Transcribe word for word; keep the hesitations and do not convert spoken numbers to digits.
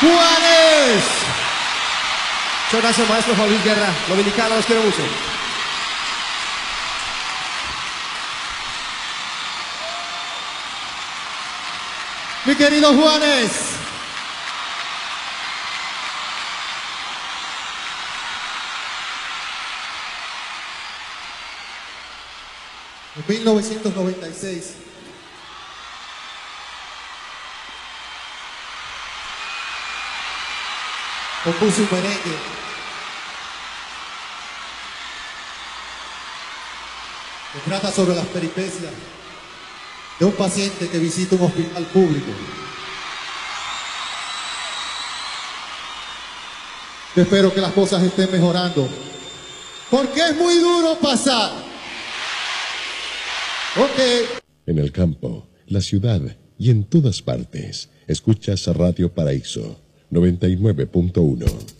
Juanes. Muchas gracias, maestro Juan Luis Guerra. Dominicano, los quiero mucho. Mi querido Juanes. En mil novecientos noventa y seis, compuso un merengue que trata sobre las peripecias de un paciente que visita un hospital público. Yo espero que las cosas estén mejorando, porque es muy duro pasar. Okay. En el campo, la ciudad y en todas partes, escuchas Radio Paraíso noventa y nueve punto uno.